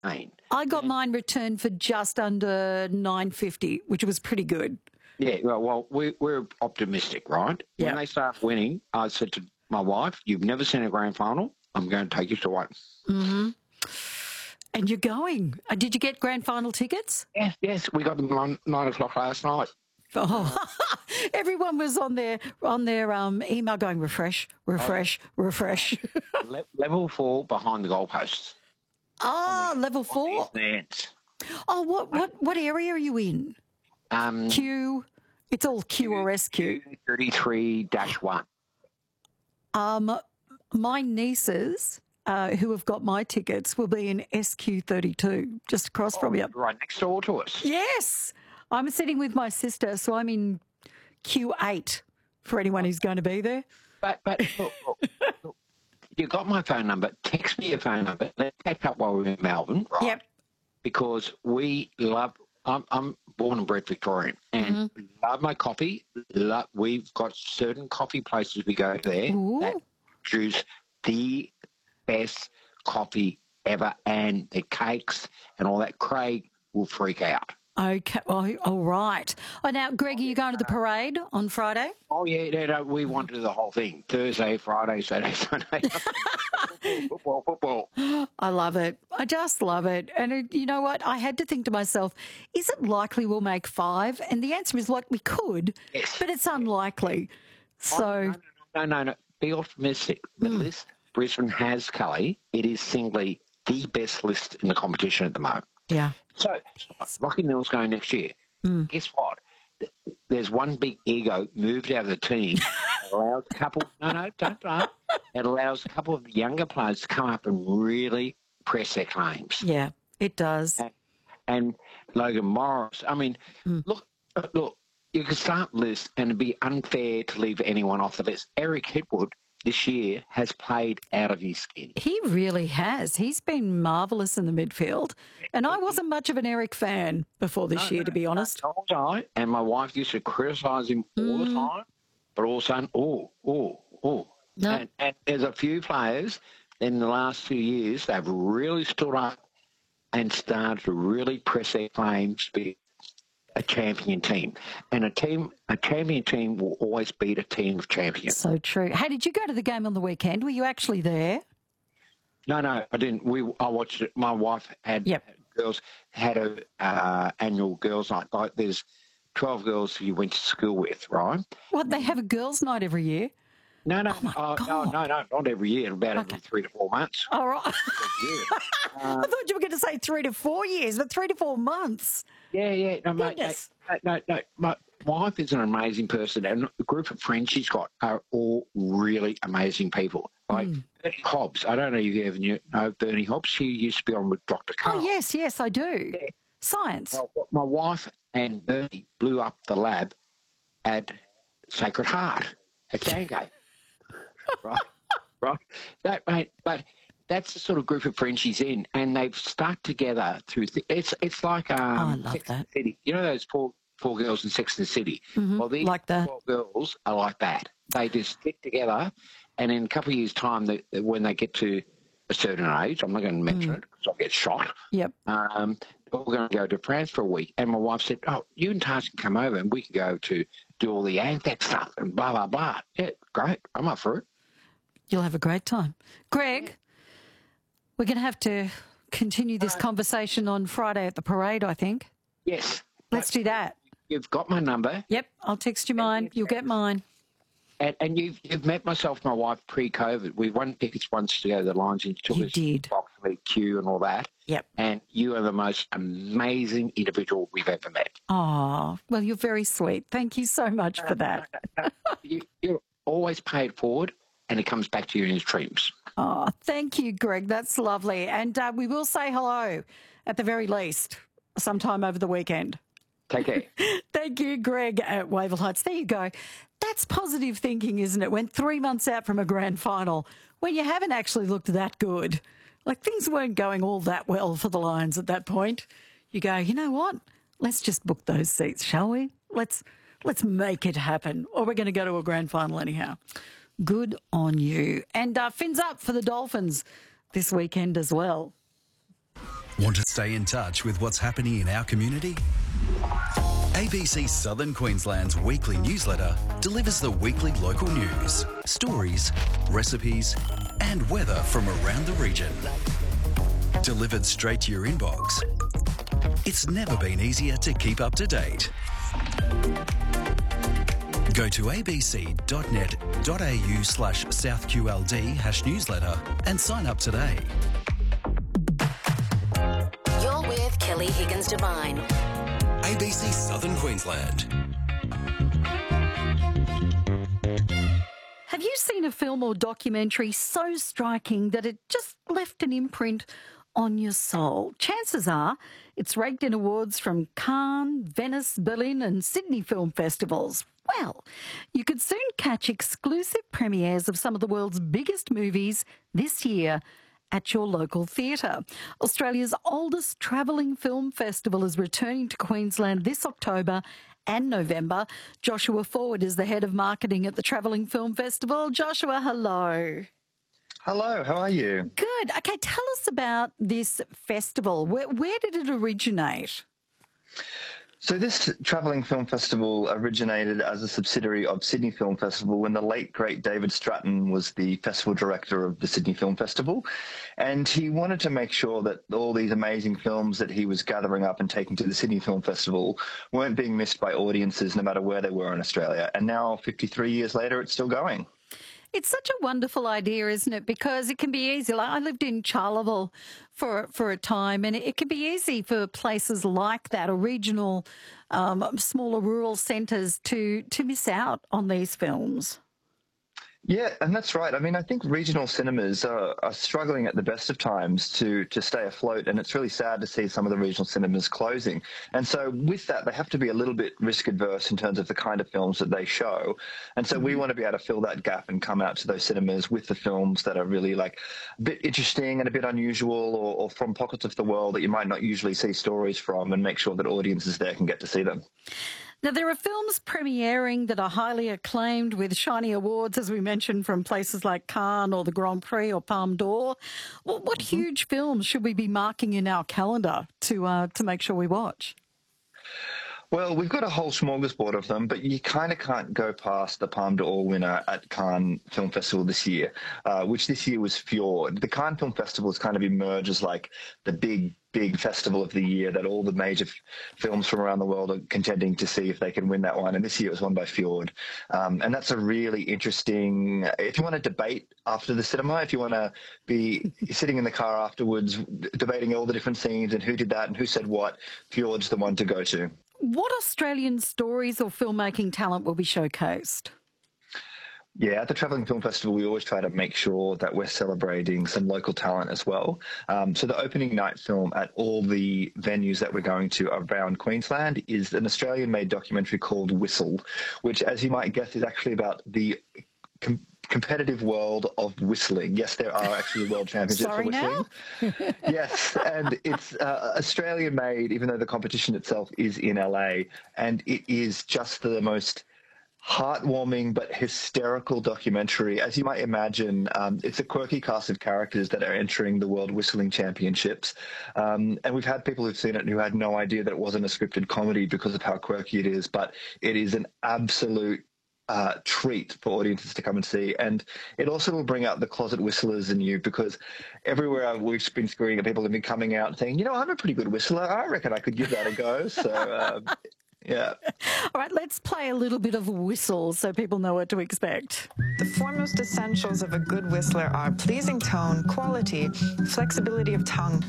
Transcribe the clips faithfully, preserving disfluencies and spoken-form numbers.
insane. I got mine returned for just under nine fifty, which was pretty good. Yeah, well, well we, we're optimistic, right? Yep. When they start winning, I said to my wife, you've never seen a grand final. I'm going to take you to one. Mm-hmm. And you're going. Uh, did you get grand final tickets? Yes, yes. We got them on nine o'clock last night. Oh, everyone was on their on their um, email going, refresh, refresh, oh. refresh. Le- level four behind the goalposts. Oh, level four. Oh, what, what, what area are you in? Um, Q. It's all Q or S Q. thirty-three dash one. Um, my nieces, uh, who have got my tickets, will be in S Q thirty-two, just across oh, from you. Right next door to us. Yes. I'm sitting with my sister, so I'm in Q eight for anyone who's going to be there. But, but look, look, look, you got my phone number. Text me your phone number. Let's catch up while we're in Melbourne, right? Yep. Because we love, I'm, I'm born and bred Victorian, and mm-hmm. love my coffee. Love, we've got certain coffee places we go there Ooh. that produce the best coffee ever, and the cakes and all that. Craig will freak out. Okay, well, all right. Oh, now, Greg, are you going to the parade on Friday? Oh, yeah, no, no, we want to do the whole thing. Thursday, Friday, Saturday, Sunday. football, football, football. I love it. I just love it. And it, you know what? I had to think to myself, is it likely we'll make five? And the answer is, like, we could, yes. but it's unlikely. So, oh, no, no, no, no, no. Be optimistic. The mm. list Brisbane has, Kelly, it is singly the best list in the competition at the moment. Yeah. So, Rocky Mills going next year. Mm. Guess what? There's one big ego moved out of the team. It allows a couple. No, no, don't, don't. It allows a couple of younger players to come up and really press their claims. Yeah, it does. And, and Logan Morris. I mean, mm. look, look. You can start the list, and it'd be unfair to leave anyone off the list. Eric Hipwood this year has played out of his skin. He really has. He's been marvellous in the midfield. And I wasn't much of an Eric fan before this no, year, to be honest. So was I, and my wife used to criticise him all mm. the time, but all of a sudden, oh, oh, oh. No. And, and there's a few players in the last few years, they've really stood up and started to really press their claims to be a champion team. And a team, a champion team will always beat a team of champions. So true. Hey, did you go to the game on the weekend? Were you actually there? No, no, I didn't. We, I watched it. My wife had, yep. girls, had a uh, annual girls' night. Like there's twelve girls who you went to school with, right? What, they have a girls' night every year? No, no, oh uh, no, no, no, not every year. About okay. every three to four months. All right. uh, I thought you were going to say three to four years, but three to four months. Yeah, yeah. No, mate, mate, no, no. My wife is an amazing person, and the group of friends she's got are all really amazing people. Like mm. Bernie Hobbs. I don't know if you ever knew, know Bernie Hobbs. She used to be on with Doctor Carl. Oh, yes, yes, I do. Yeah. Science. Well, my wife and Bernie blew up the lab at Sacred Heart at Sandgate. right, right. That, mate, but that's the sort of group of friends she's in, and they've stuck together through. Th- it's it's like um, oh, I love Sex that. and the City. You know those four four girls in Sex and the City. Mm-hmm. Well, these like that. four girls are like that. They just stick together, and in a couple of years' time, they, when they get to a certain age, I'm not going to mention mm. it because I'll get shot. Yep. Um, we're going to go to France for a week, and my wife said, "Oh, you and Taz can come over, and we can go to do all the Anzac stuff and blah blah blah." Yeah, great. I'm up for it. You'll have a great time. Greg, we're going to have to continue this conversation on Friday at the parade, I think. Yes. Let's do that. You've got my number. Yep, I'll text you mine. You'll get mine. And, and you've, you've met myself and my wife pre-COVID. We won tickets once to go to the Lions and took you us did. Boxley, Q and all that. Yep. And you are the most amazing individual we've ever met. Oh, well, you're very sweet. Thank you so much for that. you, you're always paid forward. And it comes back to you in his dreams. Oh, thank you, Greg. That's lovely. And uh, we will say hello at the very least sometime over the weekend. Take care. Thank you, Greg at Wavell Heights. There you go. That's positive thinking, isn't it? When three months out from a grand final, when you haven't actually looked that good, like things weren't going all that well for the Lions at that point, you go, you know what? Let's just book those seats, shall we? Let's let's make it happen. Or we're going to go to a grand final anyhow. Good on you. And uh, fins up for the Dolphins this weekend as well. Want to stay in touch with what's happening in our community? A B C Southern Queensland's weekly newsletter delivers the weekly local news, stories, recipes, and weather from around the region. Delivered straight to your inbox. It's never been easier to keep up to date. Go to abc.net.au slash southqld hash newsletter and sign up today. You're with Kelly Higgins Devine. A B C Southern Queensland. Have you seen a film or documentary so striking that it just left an imprint on your soul? Chances are it's raked in awards from Cannes, Venice, Berlin and Sydney film festivals. Well, you could soon catch exclusive premieres of some of the world's biggest movies this year at your local theatre. Australia's oldest travelling film festival is returning to Queensland this October and November. Joshua Forward is the head of marketing at the Travelling Film Festival. Joshua, hello. Hello, how are you? Good. Okay, tell us about this festival. Where, where did it originate? So this Travelling Film Festival originated as a subsidiary of Sydney Film Festival when the late, great David Stratton was the festival director of the Sydney Film Festival. And he wanted to make sure that all these amazing films that he was gathering up and taking to the Sydney Film Festival weren't being missed by audiences no matter where they were in Australia. And now, fifty-three years later, it's still going. It's such a wonderful idea, isn't it? Because it can be easy. Like I lived in Charleville for for a time, and it can be easy for places like that, or regional, um, smaller rural centres, to to miss out on these films. Yeah, and that's right. I mean, I think regional cinemas are, are struggling at the best of times to to stay afloat, and it's really sad to see some of the regional cinemas closing. And so with that, they have to be a little bit risk adverse in terms of the kind of films that they show. And so mm-hmm. we want to be able to fill that gap and come out to those cinemas with the films that are really like a bit interesting and a bit unusual, or, or from pockets of the world that you might not usually see stories from, and make sure that audiences there can get to see them. Now, there are films premiering that are highly acclaimed with shiny awards, as we mentioned, from places like Cannes or the Grand Prix or Palme d'Or. Well, what mm-hmm. huge films should we be marking in our calendar to uh, to make sure we watch? Well, we've got a whole smorgasbord of them, but you kind of can't go past the Palme d'Or winner at Cannes Film Festival this year, uh, which this year was Fjord. The Cannes Film Festival has kind of emerged as like the big, big festival of the year that all the major f- films from around the world are contending to see if they can win that one. And this year it was won by Fjord. Um, and that's a really interesting, if you want to debate after the cinema, if you want to be sitting in the car afterwards, debating all the different scenes and who did that and who said what, Fjord's the one to go to. What Australian stories or filmmaking talent will be showcased? Yeah, at the Travelling Film Festival, we always try to make sure that we're celebrating some local talent as well. Um, so the opening night film at all the venues that we're going to around Queensland is an Australian-made documentary called Whistle, which, as you might guess, is actually about the com- competitive world of whistling. Yes, there are actually world championships Sorry for whistling. Now? Yes, and it's uh, Australian-made, even though the competition itself is in L A, and it is just the most heartwarming but hysterical documentary. As you might imagine, um, it's a quirky cast of characters that are entering the World Whistling Championships. Um, and we've had people who've seen it who had no idea that it wasn't a scripted comedy because of how quirky it is, but it is an absolute uh, treat for audiences to come and see. And it also will bring out the closet whistlers in you, because everywhere we've been screening it, people have been coming out and saying, you know, I'm a pretty good whistler. I reckon I could give that a go. So, uh, yeah. All right, let's play a little bit of Whistle so people know what to expect. The foremost essentials of a good whistler are pleasing tone, quality, flexibility of tongue.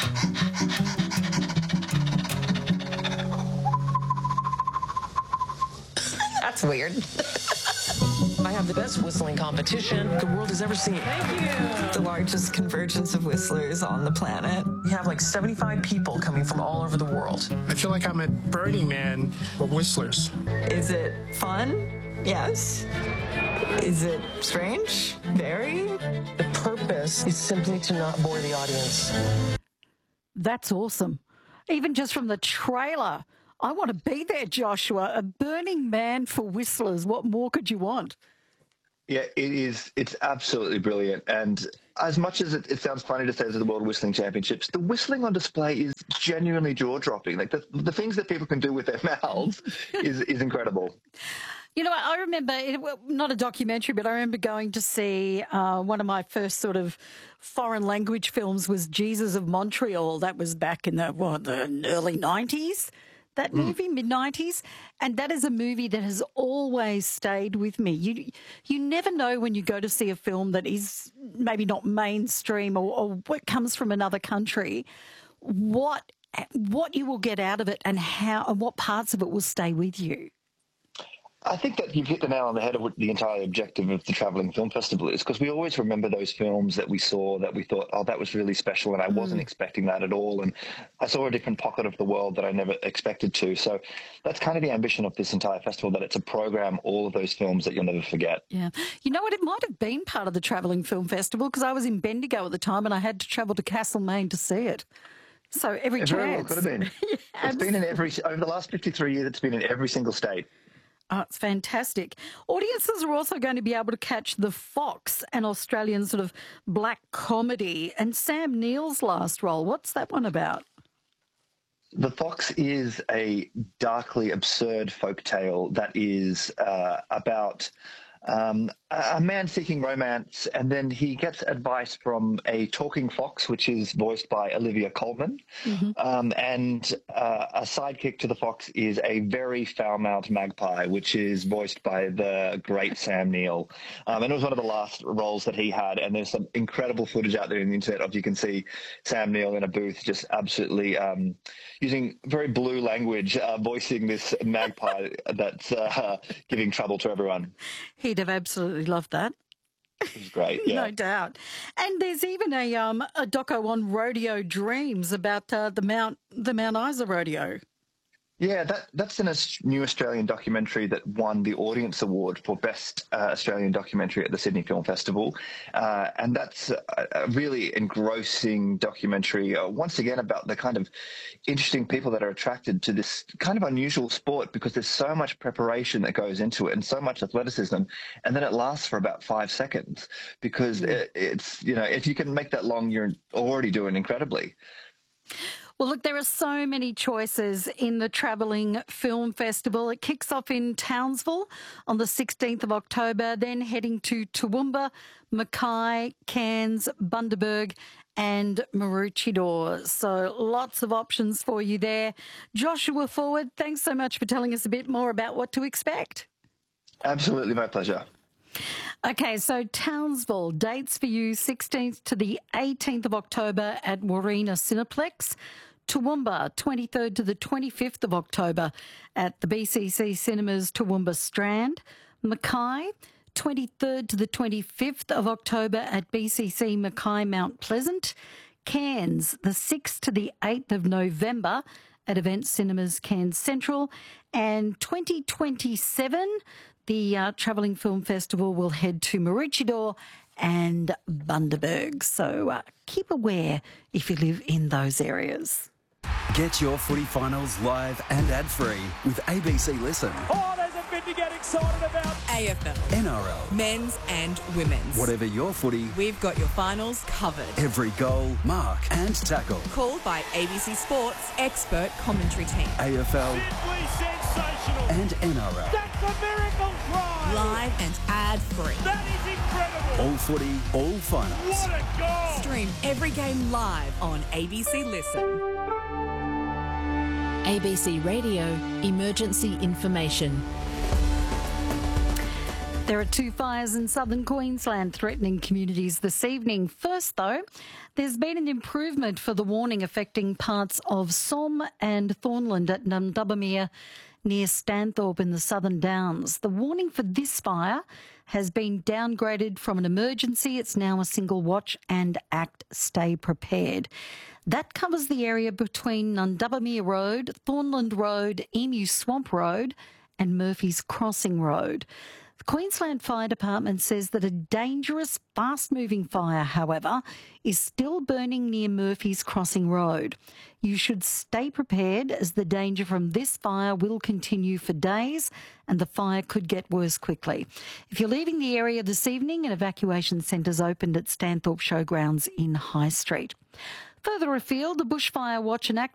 That's weird. I have the best whistling competition the world has ever seen. Thank you. The largest convergence of whistlers on the planet. We have like seventy-five people coming from all over the world. I feel like I'm at Burning Man with whistlers. Is it fun? Yes. Is it strange? Very. The purpose is simply to not bore the audience. That's awesome. Even just from the trailer, I want to be there, Joshua. A Burning Man for whistlers. What more could you want? Yeah, it is. It's absolutely brilliant. And as much as it, it sounds funny to say this is the World Whistling Championships, the whistling on display is genuinely jaw-dropping. Like the, the things that people can do with their mouths is, is incredible. You know, I remember, it, well, not a documentary, but I remember going to see uh, one of my first sort of foreign language films was Jesus of Montreal. That was back in the, what, the early nineties, that movie, mm. mid nineties. And that is a movie that has always stayed with me. You you never know when you go to see a film that is maybe not mainstream or, or what comes from another country, what what you will get out of it and how and what parts of it will stay with you. I think that you've hit the nail on the head of what the entire objective of the Travelling Film Festival is, because we always remember those films that we saw that we thought, oh, that was really special, and I mm. wasn't expecting that at all, and I saw a different pocket of the world that I never expected to. So that's kind of the ambition of this entire festival, that it's a program, all of those films that you'll never forget. Yeah. You know what? It might have been part of the Travelling Film Festival, because I was in Bendigo at the time and I had to travel to Castlemaine to see it. So every it chance. Very well could have been. yeah, it's been in every, over the last fifty-three years, it's been in every single state. Oh, it's fantastic. Audiences are also going to be able to catch The Fox, an Australian sort of black comedy, and Sam Neill's last role. What's that one about? The Fox is a darkly absurd folktale that is uh, about um, a man seeking romance, and then he gets advice from a talking fox, which is voiced by Olivia Colman. Mm-hmm. Um, and uh, a sidekick to the fox is a very foul-mouthed magpie, which is voiced by the great Sam Neill. Um, and it was one of the last roles that he had. And there's some incredible footage out there on the internet of you can see Sam Neill in a booth just absolutely um, using very blue language, uh, voicing this magpie that's uh, giving trouble to everyone. He'd have absolutely loved that. It was great, yeah. No doubt. And there's even a um a doco on Rodeo Dreams about uh, the Mount the Mount Isa Rodeo. Yeah, that, that's a new Australian documentary that won the Audience Award for Best uh, Australian Documentary at the Sydney Film Festival. Uh, and that's a, a really engrossing documentary, uh, once again, about the kind of interesting people that are attracted to this kind of unusual sport, because there's so much preparation that goes into it and so much athleticism. And then it lasts for about five seconds because mm. it, it's, you know, if you can make that long, you're already doing incredibly. Well, look, there are so many choices in the Travelling Film Festival. It kicks off in Townsville on the sixteenth of October, then heading to Toowoomba, Mackay, Cairns, Bundaberg and Maroochydore. So lots of options for you there. Joshua Forward, thanks so much for telling us a bit more about what to expect. Absolutely, my pleasure. Okay, so Townsville, dates for you sixteenth to the eighteenth of October at Warina Cineplex. Toowoomba, twenty-third to the twenty-fifth of October at the B C C Cinemas Toowoomba Strand. Mackay, twenty-third to the twenty-fifth of October at B C C Mackay Mount Pleasant. Cairns, the sixth to the eighth of November at Event Cinemas Cairns Central. And twenty twenty-seven, the uh, Travelling Film Festival will head to Maroochydore and Bundaberg. So uh, keep aware if you live in those areas. Get your footy finals live and ad-free with A B C Listen. Oh, there's a bit to get excited about. A F L. N R L. Men's and women's. Whatever your footy, we've got your finals covered. Every goal, mark and tackle. Called by A B C Sports expert commentary team. A F L. Simply sensational. And N R L. That's a miracle try. Live and ad-free. That is incredible. All footy, all finals. What a goal. Stream every game live on A B C Listen. A B C Radio Emergency Information. There are two fires in southern Queensland threatening communities this evening. First, though, there's been an improvement for the warning affecting parts of Somme and Thornland at Nundubbermere near Stanthorpe in the Southern Downs. The warning for this fire has been downgraded from an emergency. It's now a single watch and act, stay prepared. That covers the area between Nundubbermere Road, Thornland Road, Emu Swamp Road and Murphy's Crossing Road. The Queensland Fire Department says that a dangerous, fast-moving fire, however, is still burning near Murphy's Crossing Road. You should stay prepared as the danger from this fire will continue for days and the fire could get worse quickly. If you're leaving the area this evening, an evacuation centre's opened at Stanthorpe Showgrounds in High Street. Further afield, the Bushfire Watch and Act